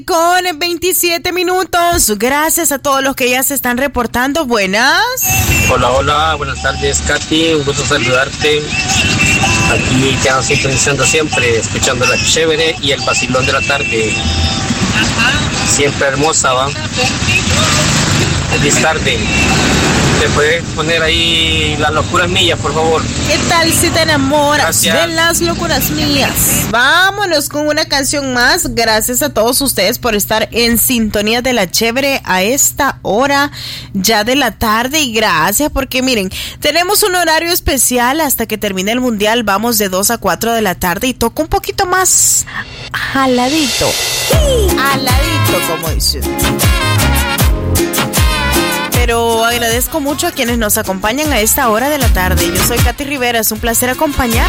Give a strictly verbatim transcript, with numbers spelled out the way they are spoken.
Con veintisiete minutos. Gracias a todos los que ya se están reportando. Buenas. Hola, hola. Buenas tardes, Katy. Un gusto saludarte. Aquí te ando sintonizando siempre, escuchando la chévere y el vacilón de la tarde. Siempre hermosa, ¿va? Feliz tarde. ¿Te puedes poner ahí las locuras mías, por favor? ¿Qué tal si te enamoras Gracias. de las locuras mías? Vámonos con una canción más. Gracias a todos ustedes por estar en sintonía de la chévere a esta hora ya de la tarde. Y gracias porque miren, tenemos un horario especial hasta que termine el mundial. Vamos de dos a cuatro de la tarde y toca un poquito más jaladito. Jaladito, como dicen. Pero agradezco mucho a quienes nos acompañan a esta hora de la tarde. Yo soy Katy Rivera, es un placer acompañar.